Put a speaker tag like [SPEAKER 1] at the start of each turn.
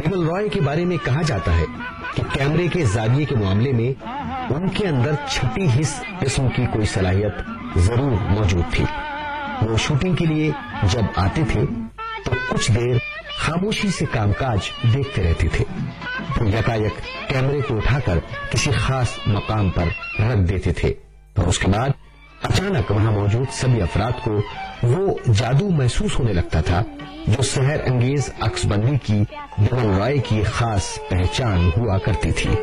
[SPEAKER 1] बिमल रॉय के बारे में कहा जाता है कि कैमरे के जाविये के मामले में उनके अंदर छठी हिस्स किस्म की कोई सलाहियत जरूर मौजूद थी। वो शूटिंग के लिए जब आते थे तो कुछ देर खामोशी से कामकाज देखते रहते थे, फिर यकायक कैमरे को उठाकर किसी खास मकाम पर रख देते थे और उसके बाद अचानक वहां मौजूद सभी अफराद को वो जादू महसूस होने लगता था जो सहर अंगेज अक्सबंदी की बिमल रॉय की खास पहचान हुआ करती थी।